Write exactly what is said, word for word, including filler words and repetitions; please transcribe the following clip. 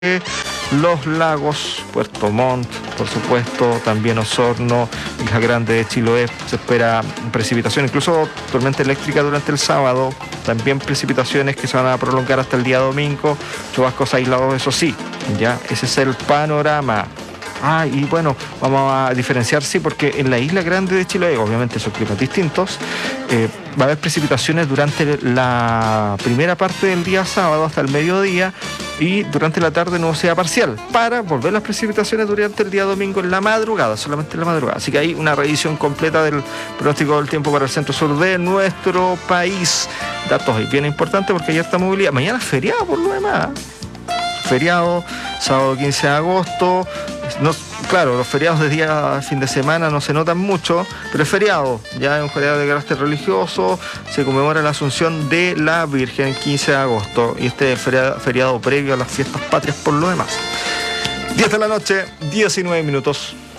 Los Lagos, Puerto Montt, por supuesto, también Osorno, Isla Grande de Chiloé. Se espera precipitación, incluso tormenta eléctrica durante el sábado. También precipitaciones que se van a prolongar hasta el día domingo. Chubascos aislados, eso sí. Ya, ese es el panorama. Ah, y bueno, vamos a diferenciar, sí, porque en la Isla Grande de Chiloé, obviamente son climas distintos, eh, va a haber precipitaciones durante la primera parte del día sábado hasta el mediodía y durante la tarde nubosidad parcial, para volver las precipitaciones durante el día domingo en la madrugada, solamente en la madrugada. Así que hay una revisión completa del pronóstico del tiempo para el centro-sur de nuestro país. Datos bien importantes porque hay harta movilidad. Mañana es feriado por lo demás. Feriado, sábado quince de agosto. No, claro, los feriados de día fin de semana no se notan mucho, pero es feriado, ya es un feriado de carácter religioso, se conmemora la Asunción de la Virgen quince de agosto y este es feriado, feriado previo a las fiestas patrias por lo demás. diez de la noche, diecinueve minutos.